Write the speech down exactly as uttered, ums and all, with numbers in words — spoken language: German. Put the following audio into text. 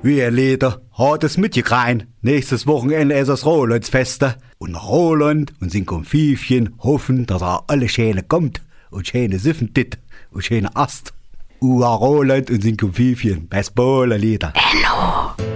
Wir Lieder hat es mitgekrein. Nächstes Wochenende ist das Rolandsfeste. Und Roland und sein Konfifchen hoffen, dass er alle Schäne kommt und Schäne siffen dit und Schäne ast. Ua Roland und sein Konfifchen, bei Spoiler Lieder. Enno.